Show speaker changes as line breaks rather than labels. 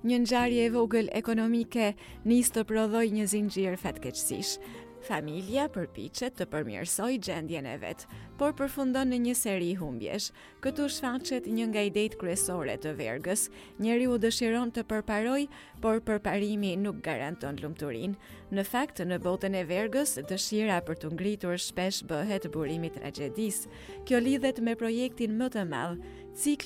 Një ngjarje e vogël ekonomike nis të prodhoj një zinxhir fatkeqësish. Familja përpiqet të përmirësoj gjendjen e vet, por përfundon në një seri humbjesh. Këtu shfaqet një nga idejtë kryesore të vergës. Njeriu dëshiron të përparoj, por përparimi nuk garanton lumturinë. Në fakt, në botën e vergës, dëshira për të ngritur shpesh bëhet burimi i tragjedisë. Kjo lidhet me projektin më të madh, cikli